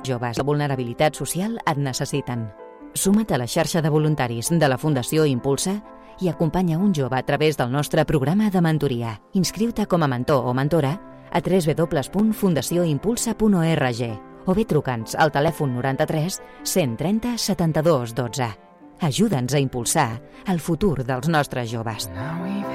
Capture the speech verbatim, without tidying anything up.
joves de vulnerabilitat social et necessiten. Suma't a la xarxa de voluntaris de la Fundació Impulsa i acompanya un jove a través del nostre programa de mentoria. Inscriu-te com a mentor o mentora a w w w punt fundació impulsa punt org o bé truca'ns al telèfon noranta-tres cent trenta setanta-dos dotze. Ajuda'ns a impulsar el futur dels nostres joves.